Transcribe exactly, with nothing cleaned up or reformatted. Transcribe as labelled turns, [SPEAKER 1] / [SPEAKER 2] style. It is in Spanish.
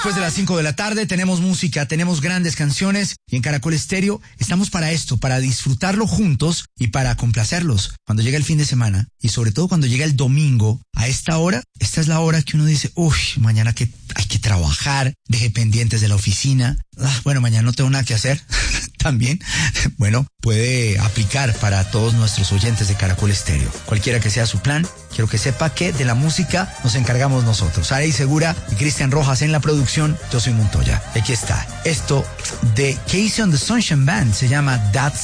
[SPEAKER 1] Después de las cinco de la tarde tenemos música, tenemos grandes canciones y en Caracol Estéreo estamos para esto, para disfrutarlo juntos y para complacerlos. Cuando llega el fin de semana y sobre todo cuando llega el domingo, a esta hora, esta es la hora que uno dice, uy, mañana que hay que trabajar, deje pendientes de la oficina. Ah, bueno, mañana no tengo nada que hacer. También, bueno, puede aplicar para todos nuestros oyentes de Caracol Estéreo. Cualquiera que sea su plan, quiero que sepa que de la música nos encargamos nosotros. Arey Segura y Cristian Rojas en la producción. Yo soy Montoya. Aquí está. Esto de Casey on the Sunshine Band se llama That's